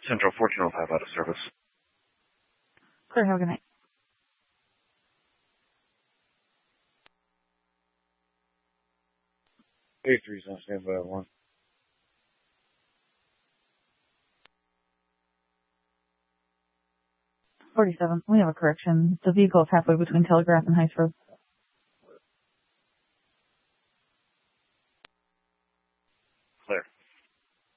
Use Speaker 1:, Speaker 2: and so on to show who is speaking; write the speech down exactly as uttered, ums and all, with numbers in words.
Speaker 1: Central fourteen oh five out of service.
Speaker 2: Clear, have a good night.
Speaker 1: A three's on standby at one.
Speaker 2: forty-seven, we have a correction. The vehicle is halfway between Telegraph and Heights Road.